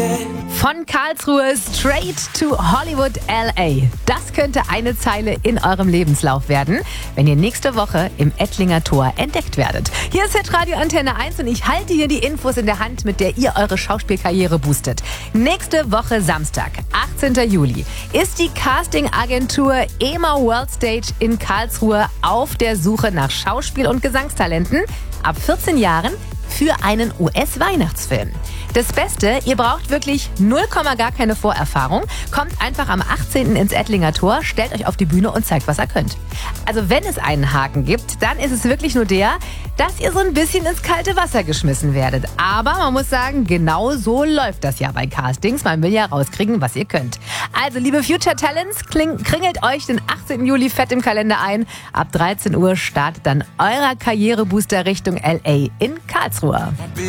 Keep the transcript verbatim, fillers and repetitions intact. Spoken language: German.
Von Karlsruhe straight to Hollywood L A. Das könnte eine Zeile in eurem Lebenslauf werden, wenn ihr nächste Woche im Ettlinger Tor entdeckt werdet. Hier ist Hitradio Antenne eins und ich halte hier die Infos in der Hand, mit der ihr eure Schauspielkarriere boostet. Nächste Woche Samstag, achtzehnten Juli, ist die Castingagentur E M A World Stage in Karlsruhe auf der Suche nach Schauspiel- und Gesangstalenten ab vierzehn Jahren für einen U S-Weihnachtsfilm. Das Beste, ihr braucht wirklich null Komma gar keine Vorerfahrung. Kommt einfach am achtzehnten ins Ettlinger Tor, stellt euch auf die Bühne und zeigt, was ihr könnt. Also wenn es einen Haken gibt, dann ist es wirklich nur der, dass ihr so ein bisschen ins kalte Wasser geschmissen werdet. Aber man muss sagen, genau so läuft das ja bei Castings. Man will ja rauskriegen, was ihr könnt. Also liebe Future Talents, kling, kringelt euch den achtzehnten Juli fett im Kalender ein. Ab dreizehn Uhr startet dann euer Karrierebooster Richtung L A in Karlsruhe.